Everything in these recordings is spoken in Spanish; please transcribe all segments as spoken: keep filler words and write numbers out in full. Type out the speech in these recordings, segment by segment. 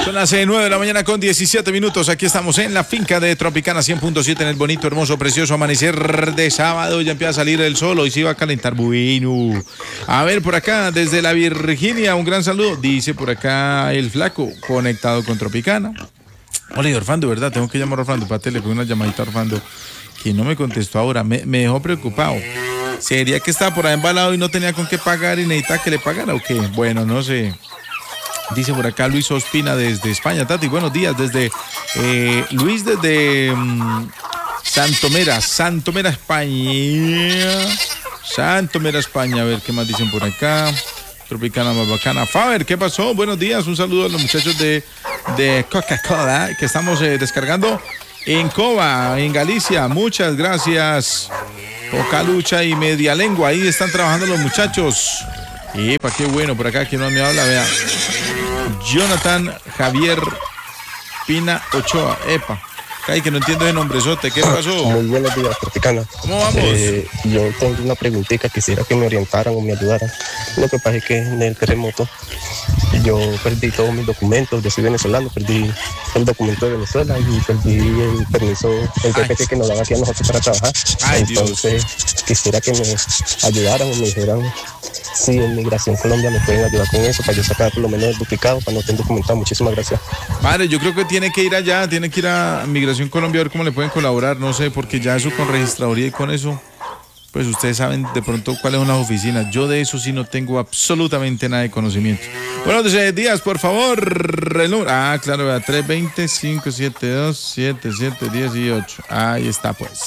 Son las nueve de la mañana con diecisiete minutos. Aquí estamos en la finca de Tropicana cien punto siete en el bonito, hermoso, precioso amanecer de sábado. Ya empieza a salir el sol. Hoy se iba a calentar. Bueno. A ver, por acá, desde la Virginia, un gran saludo. Dice por acá el flaco, conectado con Tropicana. Hola, Orfando, ¿verdad? Tengo que llamar a Orfando. Pate, le pongo una llamadita a Orfando, que no me contestó ahora. Me, me dejó preocupado. ¿Sería que estaba por ahí embalado y no tenía con qué pagar y necesitaba que le pagara o qué? Bueno, no sé. Dice por acá Luis Ospina desde España. Tati, buenos días. Desde eh, Luis desde um, Santomera, Santomera, España. Santomera, España. A ver qué más dicen por acá. Tropicana más bacana. Faber, ¿qué pasó? Buenos días. Un saludo a los muchachos de, de Coca-Cola que estamos eh, descargando en Cova, en Galicia. Muchas gracias. Poca lucha y media lengua. Ahí están trabajando los muchachos. Epa, qué bueno. Por acá, ¿quién más me habla? Vea. Jonathan Javier Pina Ochoa. Epa. Ay, que no entiendo ese nombrezote. ¿Qué pasó? Muy buenos días, Tropicana. ¿Cómo vamos? Eh, yo tengo una preguntita. Quisiera que me orientaran o me ayudaran. Lo que pasa es que en el terremoto yo perdí todos mis documentos. Yo soy venezolano. Perdí el documento de Venezuela y perdí el permiso, el P P T que nos dan aquí a nosotros para trabajar. Ay, Entonces, Dios. Quisiera que me ayudaran o me dijeran si en Migración Colombia me pueden ayudar con eso, para yo sacar por lo menos el duplicado, para no tener documentado. Muchísimas gracias. Padre, yo creo que tiene que ir allá, tiene que ir a Migración Colombia a ver cómo le pueden colaborar, no sé, porque ya eso con registraduría y con eso, pues ustedes saben de pronto cuáles son las oficinas. Yo de eso sí no tengo absolutamente nada de conocimiento. Buenos días, por favor. El número. Ah, claro, tres dos cero, cinco siete dos, siete siete uno ocho. Ahí está, pues.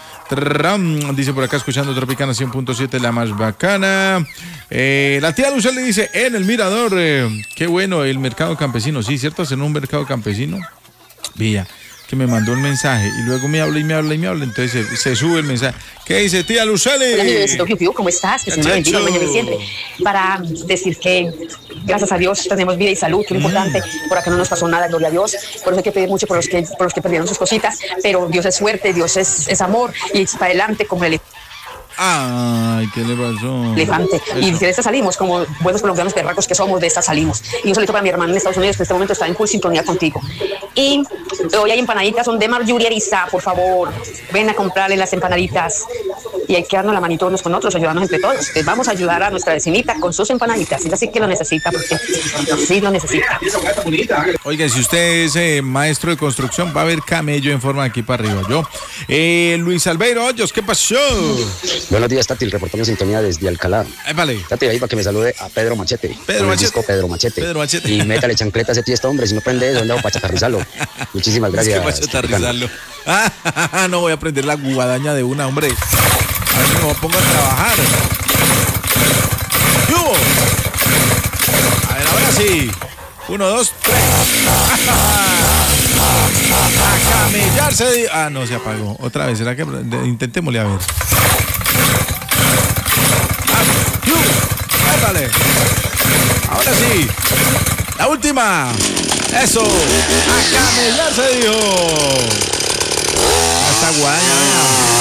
Dice por acá, escuchando Tropicana cien punto siete, la más bacana. Eh, la tía Lucel le dice, en el Mirador, eh, qué bueno, el mercado campesino. Sí, ¿cierto? Hacer un mercado campesino. Vía, que me mandó un mensaje y luego me habla y me habla y me habla. Entonces se, se sube el mensaje. ¿Qué dice, tía Luceli? Hola, mi bebecito Piu Piu, ¿cómo estás? Que se me bendiga mañana y siempre. Para decir que, gracias a Dios, tenemos vida y salud, que es lo importante. Por acá no nos pasó nada, gloria a Dios. Por eso hay que pedir mucho por los que, por los que perdieron sus cositas. Pero Dios es fuerte, Dios es, es amor y es para adelante como el Ay, ¿qué le pasó? elefante. Y de esta salimos, como buenos colombianos perracos que somos, de esta salimos. Y un saludo para mi hermana en Estados Unidos, que en este momento está en full sintonía contigo. Y hoy hay empanaditas, son de Marjorie Arisa, por favor. Ven a comprarle las empanaditas. Y hay que darnos la manito unos con otros, ayudarnos entre todos. Entonces vamos a ayudar a nuestra vecinita con sus empanaditas. Ella sí que lo necesita, porque sí lo necesita. Oiga, si usted es eh, maestro de construcción, va a haber camello en forma de aquí para arriba. Yo, eh, Luis Albeiro Hoyos, ¿qué pasó? Buenos días, Tati, reportando sintonía desde Alcalá. Eh, vale. Tati, ahí para que me salude a Pedro Machete. Pedro Machete. Disco Pedro Machete. Pedro Machete. Y métale chancleta a ese tío, este hombre, si no prende eso, andamos para chatarrizarlo. Muchísimas gracias. Es que para chatarrizarlo. Ah, no voy a prender la guadaña de una, hombre. A ver, me pongo a trabajar. ¡Yubo! A ver, ahora sí. Uno, dos, tres. A camellarse. Ah, no, se apagó. Otra vez, ¿será que intentémosle a ver? Vale. Ahora sí. La última. Eso. A camellarse, dijo. Hasta guadaña, vea.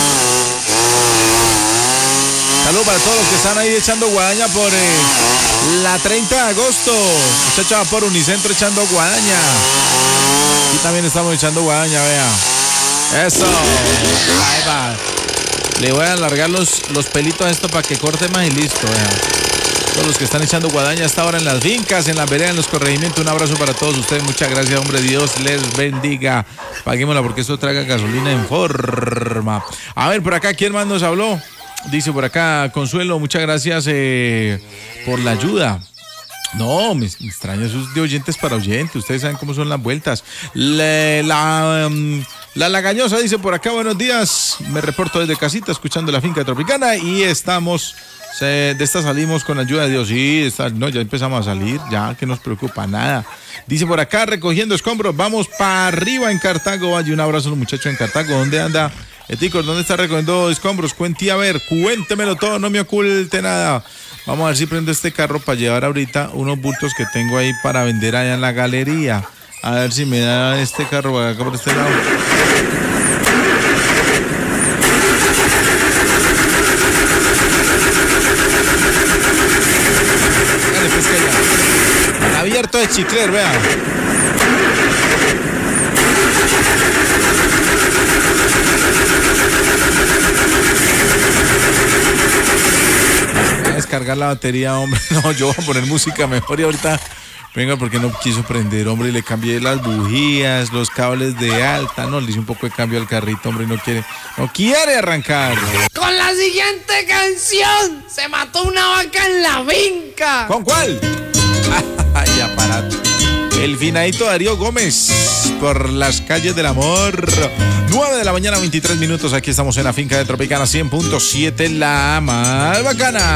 Saludos para todos los que están ahí echando guadaña por eh, la treinta de agosto. Muchachos, por Unicentro echando guadaña. Aquí también estamos echando guadaña, vea. Eso. Ahí va. Le voy a alargar los, los pelitos a esto para que corte más y listo, vea. Todos los que están echando guadaña hasta ahora en las fincas, en las veredas, en los corregimientos, un abrazo para todos ustedes. Muchas gracias, hombre. Dios les bendiga. Paguémosla porque esto traga gasolina en forma. A ver, por acá, ¿quién más nos habló? Dice por acá, Consuelo, muchas gracias eh, por la ayuda. No, me, me extraña, eso es de oyentes para oyentes. Ustedes saben cómo son las vueltas. Le, la, um, la Lagañosa dice por acá, buenos días. Me reporto desde casita, escuchando la finca Tropicana. Y estamos, se, de esta salimos con la ayuda de Dios. Sí, esta, no, ya empezamos a salir, ya que nos preocupa nada. Dice por acá, recogiendo escombros, vamos para arriba en Cartago. Vaya, un abrazo a los muchachos en Cartago. ¿Dónde anda? Eticos, ¿dónde está recogiendo escombros? Cuente, a ver, cuéntemelo todo, no me oculte nada. Vamos a ver si prendo este carro para llevar ahorita unos bultos que tengo ahí para vender allá en la galería. A ver si me da este carro acá por este lado. Dale, pues que ya. Abierto de Chicler, vea. cargar la batería, hombre. No, yo voy a poner música mejor y ahorita venga porque no quiso prender, hombre, y le cambié las bujías, los cables de alta, no, le hice un poco de cambio al carrito, hombre, y no quiere, no quiere arrancar. Con la siguiente canción se mató una vaca en la finca. ¿Con cuál? Ay, aparato. El finadito Darío Gómez por las calles del amor. nueve de la mañana, veintitrés minutos. Aquí estamos en la finca de Tropicana cien punto siete, la más bacana.